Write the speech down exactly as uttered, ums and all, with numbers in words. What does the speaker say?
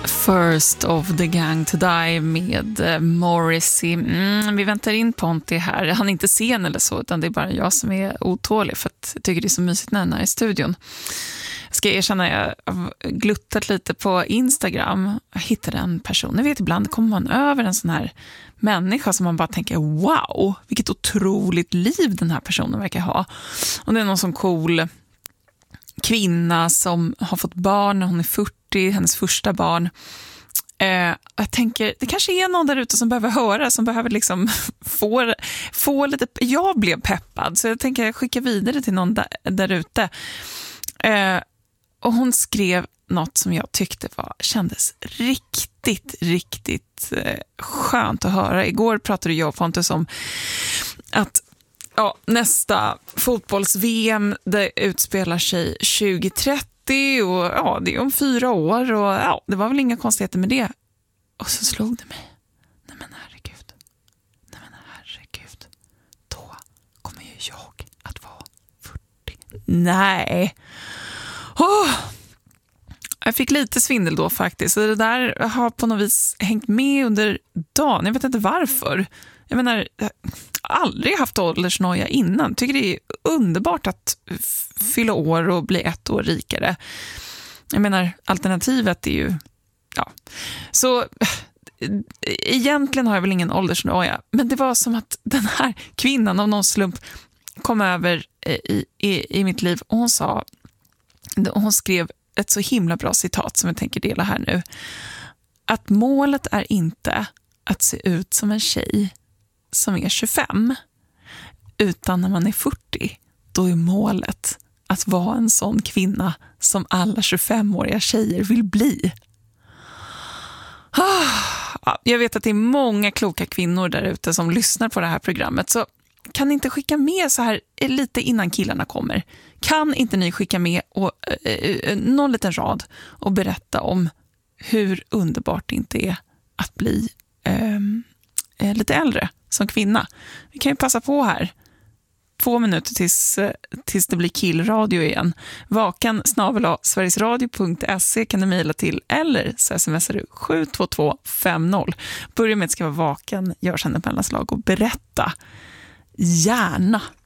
First of the Gang to Die med uh, Morrissey. Mm, vi väntar in Ponti här. Han är inte sen eller så, utan det är bara jag som är otålig för att jag tycker det är så mysigt när han är i studion. Jag ska erkänna, jag har gluttat lite på Instagram. Jag hittade en person. Jag vet, ibland kommer man över en sån här människa som man bara tänker, wow, vilket otroligt liv den här personen verkar ha. Och det är någon sån cool kvinna som har fått barn när hon är fyrtio, hennes första barn. Eh, jag tänker, det kanske är någon där ute som behöver höra, som behöver liksom få, få lite, jag blev peppad, så jag tänker skicka vidare till någon där, där ute. Eh, och hon skrev något som jag tyckte var, kändes riktigt, riktigt eh, skönt att höra. Igår pratade jag och Pontus om att ja, nästa fotbolls-V M det utspelar sig tjugo trettio och ja, det är om fyra år och ja, det var väl inga konstigheter med det. Och så slog det mig. Nej men herregud. Nej men herregud. Då kommer ju jag att vara fyrtio. Nej. Åh! Jag fick lite svindel då faktiskt. Så det där har på något vis hängt med under dagen. Jag vet inte varför. Jag menar, jag har aldrig haft åldersnoja innan. Tycker det är underbart att f- fylla år och bli ett år rikare. Jag menar, alternativet är ju, ja. Så egentligen har jag väl ingen åldersnoja. Men det var som att den här kvinnan av någon slump kom över i, i, i mitt liv. Och hon sa, hon skrev ett så himla bra citat som jag tänker dela här nu. Att målet är inte att se ut som en tjej som är tjugofem, utan när man är fyrtio, då är målet att vara en sån kvinna som alla tjugofemåriga tjejer vill bli. Jag vet att det är många kloka kvinnor där ute som lyssnar på det här programmet, så kan ni inte skicka med så här lite innan killarna kommer? Kan inte ni skicka med och, eh, någon liten rad och berätta om hur underbart det inte är att bli eh, lite äldre som kvinna? Vi kan ju passa på här. Två minuter tills, tills det blir killradio igen. Vakan snabel-a sverigesradio punkt se kan du mejla till, eller så smsar du sju två två fem noll. Börja med att skriva vakan, gör sen ett mellanslag och berätta. Gärna